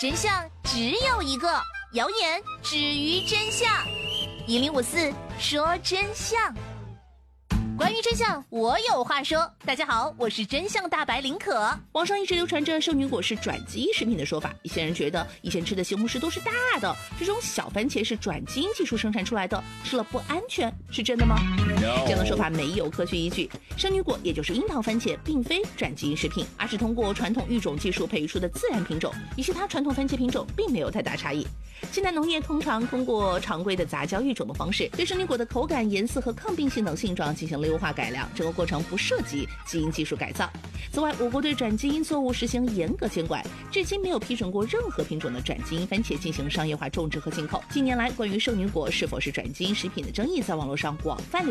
真相只有一个，谣言止于真相。1054说真相。关于真相，我有话说。大家好，我是真相大白林可。 网上一直流传着圣女果是转基因食品的说法，一些人觉得以前吃的西红柿都是大的，这种小番茄是转基因技术生产出来的，吃了不安全，是真的吗？这样的说法没有科学依据。圣女果也就是樱桃番茄并非转基因食品，而是通过传统育种技术培育出的自然品种，与其他传统番茄品种并没有太大差异。现代农业通常通过常规的杂交育种的方式，对圣女果的口感、颜色和抗病性等性状进行了优化改良，整个过程不涉及基因技术改造。此外，我国对转基因作物实行严格监管，至今没有批准过任何品种的转基因番茄进行商业化种植和进口。近年来，关于圣女果是否是转基因食品的争议在网络上广泛流